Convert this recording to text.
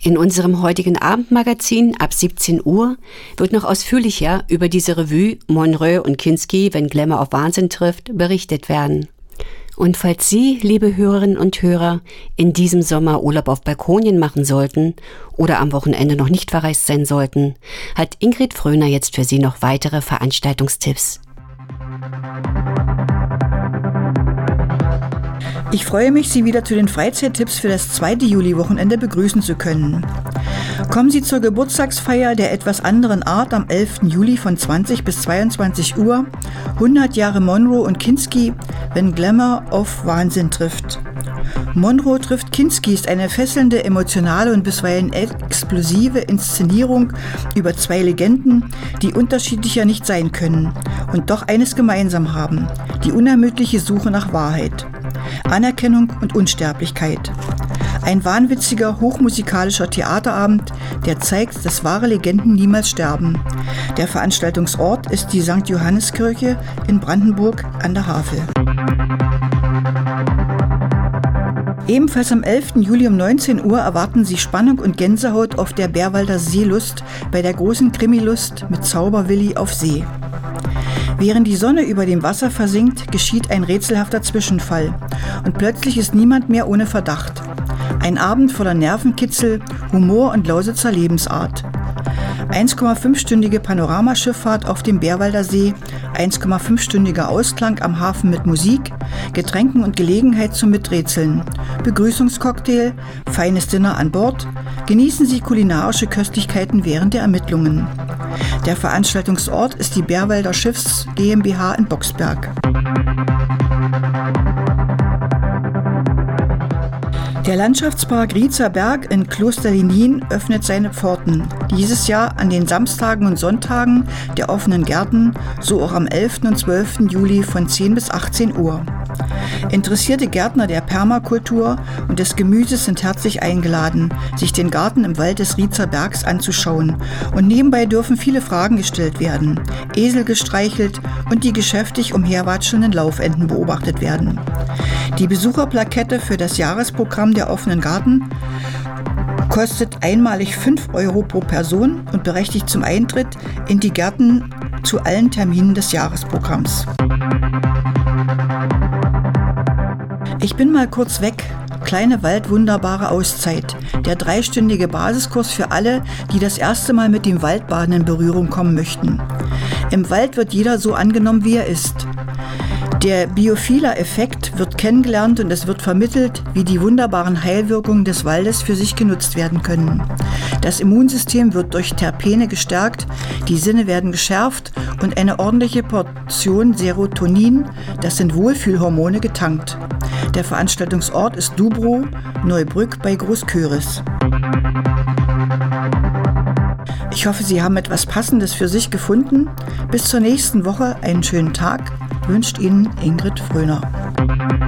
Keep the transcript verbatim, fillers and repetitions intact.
In unserem heutigen Abendmagazin ab siebzehn Uhr wird noch ausführlicher über diese Revue Monroe und Kinski, wenn Glamour auf Wahnsinn trifft, berichtet werden. Und falls Sie, liebe Hörerinnen und Hörer, in diesem Sommer Urlaub auf Balkonien machen sollten oder am Wochenende noch nicht verreist sein sollten, hat Ingrid Fröner jetzt für Sie noch weitere Veranstaltungstipps. Ich freue mich, Sie wieder zu den Freizeittipps für das zweite Juli-Wochenende begrüßen zu können. Kommen Sie zur Geburtstagsfeier der etwas anderen Art am elften Juli von zwanzig bis zweiundzwanzig Uhr, hundert Jahre Monroe und Kinski, wenn Glamour auf Wahnsinn trifft. Monroe trifft Kinski ist eine fesselnde, emotionale und bisweilen explosive Inszenierung über zwei Legenden, die unterschiedlicher nicht sein können und doch eines gemeinsam haben: die unermüdliche Suche nach Wahrheit, Anerkennung und Unsterblichkeit. Ein wahnwitziger, hochmusikalischer Theaterabend, der zeigt, dass wahre Legenden niemals sterben. Der Veranstaltungsort ist die Sankt Johanniskirche in Brandenburg an der Havel. Ebenfalls am elften Juli um neunzehn Uhr erwarten Sie Spannung und Gänsehaut auf der Bärwalder Seelust bei der großen Krimilust mit Zauberwilli auf See. Während die Sonne über dem Wasser versinkt, geschieht ein rätselhafter Zwischenfall und plötzlich ist niemand mehr ohne Verdacht. Ein Abend voller Nervenkitzel, Humor und Lausitzer Lebensart. eins Komma fünf-stündige Panoramaschifffahrt auf dem Bärwalder See, eins Komma fünf-stündiger Ausklang am Hafen mit Musik, Getränken und Gelegenheit zum Miträtseln, Begrüßungscocktail, feines Dinner an Bord, genießen Sie kulinarische Köstlichkeiten während der Ermittlungen. Der Veranstaltungsort ist die Bärwalder Schiffs GmbH in Boxberg. Der Landschaftspark Rietzer Berg in Klosterlinin öffnet seine Pforten. Dieses Jahr an den Samstagen und Sonntagen der offenen Gärten, so auch am elften und zwölften Juli von zehn bis achtzehn Uhr. Interessierte Gärtner der Permakultur und des Gemüses sind herzlich eingeladen, sich den Garten im Wald des Rietzer Bergs anzuschauen. Und nebenbei dürfen viele Fragen gestellt werden, Esel gestreichelt und die geschäftig umherwatschelnden Laufenten beobachtet werden. Die Besucherplakette für das Jahresprogramm der offenen Garten kostet einmalig fünf Euro pro Person und berechtigt zum Eintritt in die Gärten zu allen Terminen des Jahresprogramms. Ich bin mal kurz weg. Kleine Wald, wunderbare Auszeit. Der dreistündige Basiskurs für alle, die das erste Mal mit dem Waldbaden in Berührung kommen möchten. Im Wald wird jeder so angenommen, wie er ist. Der Biophilia-Effekt wird kennengelernt und es wird vermittelt, wie die wunderbaren Heilwirkungen des Waldes für sich genutzt werden können. Das Immunsystem wird durch Terpene gestärkt, die Sinne werden geschärft und eine ordentliche Portion Serotonin, das sind Wohlfühlhormone, getankt. Der Veranstaltungsort ist Dubrow, Neubrück bei Großköris. Ich hoffe, Sie haben etwas Passendes für sich gefunden. Bis zur nächsten Woche einen schönen Tag wünscht Ihnen Ingrid Fröner.